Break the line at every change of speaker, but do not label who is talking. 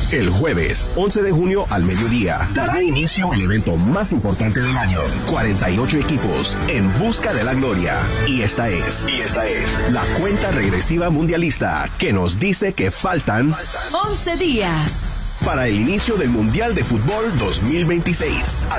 El jueves 11 de junio al mediodía dará inicio el evento más importante del año. 48 equipos en busca de la gloria. Y esta es la cuenta regresiva mundialista que nos dice que faltan
11 días
para el inicio del Mundial de Fútbol 2026.